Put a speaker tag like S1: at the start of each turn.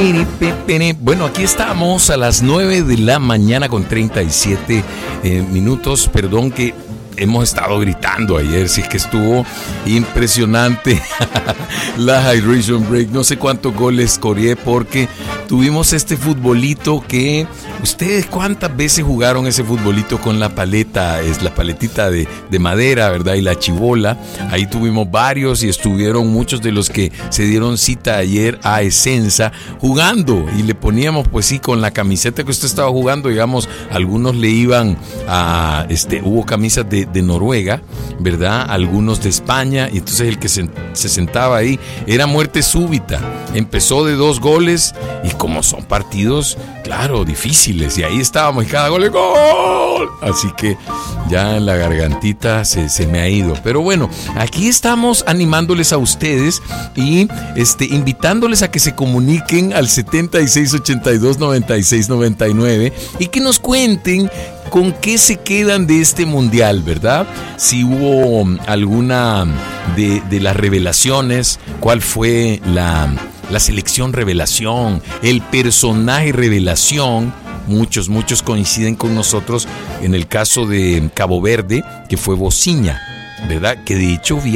S1: Bueno, aquí estamos a las 9 de la mañana con 37 minutos. Perdón que hemos estado gritando ayer, si es que estuvo impresionante la Hydration Break. No sé cuántos goles coreé porque tuvimos este futbolito que... ¿Ustedes cuántas veces jugaron ese futbolito con la paleta? Es la paletita de madera, ¿verdad? Y la chibola. Ahí tuvimos varios y estuvieron muchos de los que se dieron cita ayer a Essenza jugando. Y le poníamos, pues sí, con la camiseta que usted estaba jugando, digamos, algunos le iban a... hubo camisas de Noruega, ¿verdad? Algunos de España. Y entonces el que se sentaba ahí era muerte súbita. Empezó de 2 goles y como son partidos, claro, difíciles. Y ahí estábamos y cada gol es gol. Así que ya en la gargantita se me ha ido. Pero bueno, aquí estamos animándoles a ustedes y invitándoles a que se comuniquen al 7682-9699 y que nos cuenten con qué se quedan de este mundial, ¿verdad? Si hubo alguna de las revelaciones, cuál fue la selección revelación, el personaje revelación. Muchos coinciden con nosotros en el caso de Cabo Verde, que fue Bociña, ¿verdad? Que de hecho